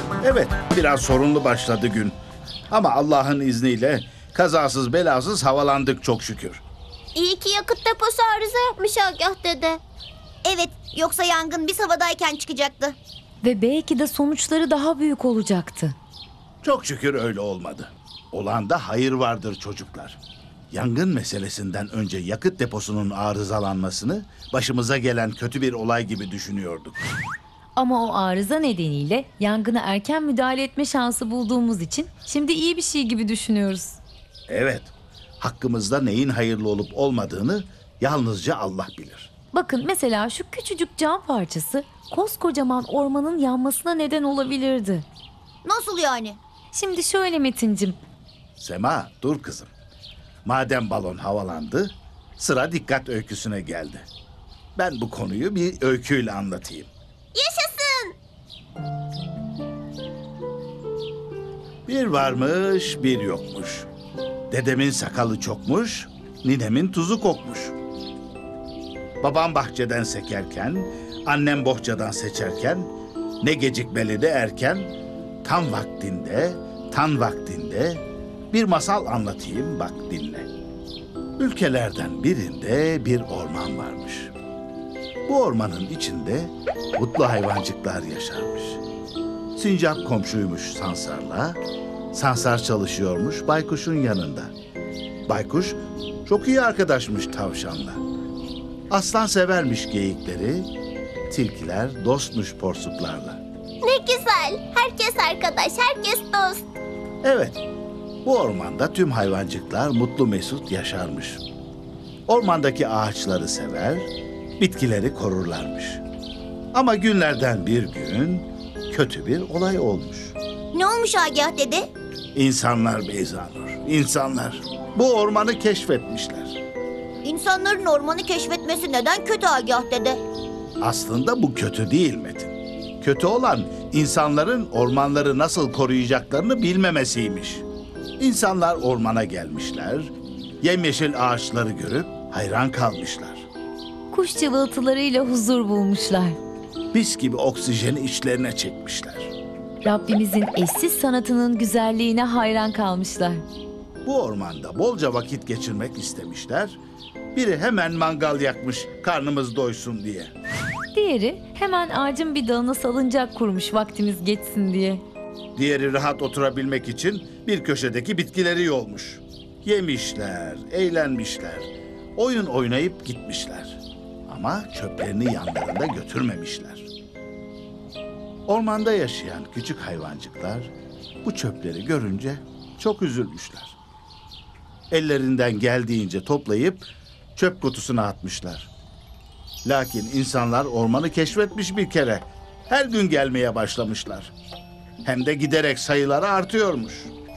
Evet, biraz sorunlu başladı gün. Ama Allah'ın izniyle kazasız belasız havalandık çok şükür. İyi ki yakıt deposu arıza yapmış Agah dede. Evet, yoksa yangın biz havadayken çıkacaktı. Ve belki de sonuçları daha büyük olacaktı. Çok şükür öyle olmadı. Olanda hayır vardır çocuklar. Yangın meselesinden önce yakıt deposunun arızalanmasını başımıza gelen kötü bir olay gibi düşünüyorduk. Ama o arıza nedeniyle yangına erken müdahale etme şansı bulduğumuz için şimdi iyi bir şey gibi düşünüyoruz. Evet, hakkımızda neyin hayırlı olup olmadığını yalnızca Allah bilir. Bakın mesela şu küçücük cam parçası koskocaman ormanın yanmasına neden olabilirdi. Nasıl yani? Şimdi şöyle Metincim, Sema, dur kızım. Madem balon havalandı, sıra dikkat öyküsüne geldi. Ben bu konuyu bir öyküyle anlatayım. Yaşasın! Bir varmış, bir yokmuş. Dedemin sakalı çokmuş, ninemin tuzu kokmuş. Babam bahçeden sekerken, annem bohçadan seçerken, ne gecikmeli de erken, tam vaktinde bir masal anlatayım, bak dinle. Ülkelerden birinde bir orman varmış. Bu ormanın içinde mutlu hayvancıklar yaşarmış. Sincap komşuymuş Sansar'la, Sansar çalışıyormuş Baykuş'un yanında. Baykuş çok iyi arkadaşmış Tavşan'la. Aslan severmiş geyikleri, tilkiler dostmuş porsuklarla. Ne güzel. Herkes arkadaş, herkes dost. Evet, bu ormanda tüm hayvancıklar mutlu mesut yaşarmış. Ormandaki ağaçları sever, bitkileri korurlarmış. Ama günlerden bir gün kötü bir olay olmuş. Ne olmuş Agah dede? İnsanlar Beyzanur, insanlar bu ormanı keşfetmişler. İnsanların ormanı keşfetmesi neden kötü Agah dede? Aslında bu kötü değil Metin. Kötü olan insanların ormanları nasıl koruyacaklarını bilmemesiymiş. İnsanlar ormana gelmişler, yemyeşil ağaçları görüp hayran kalmışlar. kuş cıvıltılarıyla huzur bulmuşlar. Mis gibi oksijeni içlerine çekmişler. Rabbimizin eşsiz sanatının güzelliğine hayran kalmışlar. Bu ormanda bolca vakit geçirmek istemişler. Biri hemen mangal yakmış karnımız doysun diye. Diğeri hemen ağacın bir dalına salıncak kurmuş vaktimiz geçsin diye. Diğeri rahat oturabilmek için bir köşedeki bitkileri yolmuş. Yemişler, eğlenmişler, oyun oynayıp gitmişler. Ama çöplerini yanlarında götürmemişler. Ormanda yaşayan küçük hayvancıklar bu çöpleri görünce çok üzülmüşler. Ellerinden geldiğince toplayıp çöp kutusuna atmışlar. Lakin insanlar ormanı keşfetmiş bir kere. Her gün gelmeye başlamışlar. Hem de giderek sayıları artıyormuş.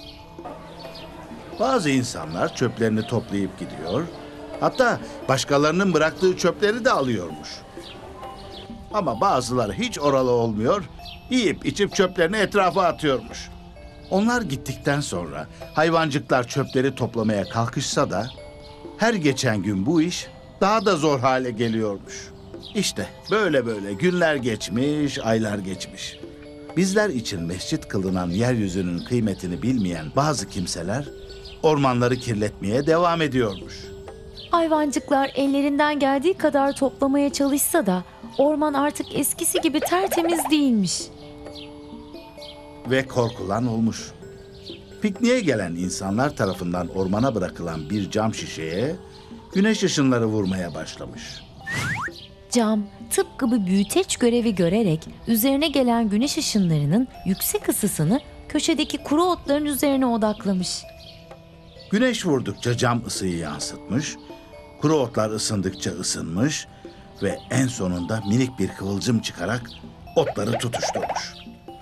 Bazı insanlar çöplerini toplayıp gidiyor. Hatta başkalarının bıraktığı çöpleri de alıyormuş. Ama bazıları hiç oralı olmuyor, yiyip içip çöplerini etrafa atıyormuş. Onlar gittikten sonra hayvancıklar çöpleri toplamaya kalkışsa da her geçen gün bu iş daha da zor hale geliyormuş. İşte böyle böyle günler geçmiş, aylar geçmiş. Bizler için mescit kılınan yeryüzünün kıymetini bilmeyen bazı kimseler ormanları kirletmeye devam ediyormuş. Hayvancıklar ellerinden geldiği kadar toplamaya çalışsa da orman artık eskisi gibi tertemiz değilmiş. Ve korkulan olmuş. Pikniğe gelen insanlar tarafından ormana bırakılan bir cam şişeye güneş ışınları vurmaya başlamış. Cam tıpkı bir büyüteç görevi görerek üzerine gelen güneş ışınlarının yüksek ısısını köşedeki kuru otların üzerine odaklamış. Güneş vurdukça cam ısıyı yansıtmış, kuru otlar ısındıkça ısınmış ve en sonunda minik bir kıvılcım çıkarak otları tutuşturmuş.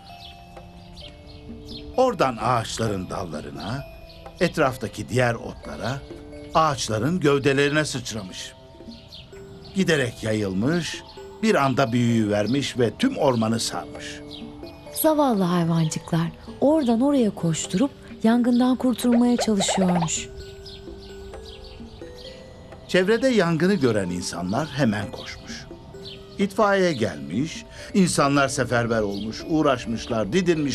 Oradan ağaçların dallarına, etraftaki diğer otlara, ağaçların gövdelerine sıçramış. Giderek yayılmış, bir anda büyüyüvermiş ve tüm ormanı sarmış. Zavallı hayvancıklar oradan oraya koşturup yangından kurtulmaya çalışıyormuş. Çevrede yangını gören insanlar hemen koşmuş. İtfaiye gelmiş, insanlar seferber olmuş, uğraşmışlar, didinmiş.